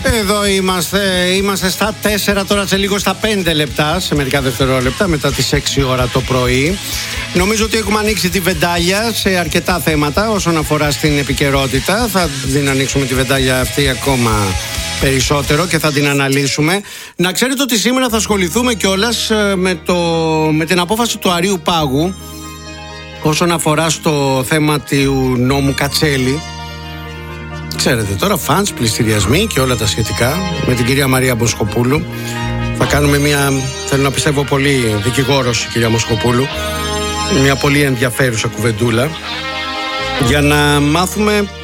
Εδώ είμαστε στα 4, τώρα σε λίγο στα 5 λεπτά, σε μερικά δευτερόλεπτα μετά τις 6 ώρα το πρωί. Νομίζω ότι έχουμε ανοίξει τη βεντάλια σε αρκετά θέματα όσον αφορά στην επικαιρότητα. Θα την ανοίξουμε τη βεντάλια αυτή ακόμα περισσότερο και θα την αναλύσουμε. Να ξέρετε ότι σήμερα θα ασχοληθούμε κιόλας με την απόφαση του Αρείου Πάγου όσον αφορά στο θέμα του νόμου Κατσέλη. Ξέρετε τώρα, φανς, πληστηριασμοί και όλα τα σχετικά με την κυρία Μαρία Μοσχοπούλου. Θα κάνουμε θέλω να πιστεύω πολύ δικηγόρος η κυρία Μοσχοπούλου, μια πολύ ενδιαφέρουσα κουβεντούλα για να μάθουμε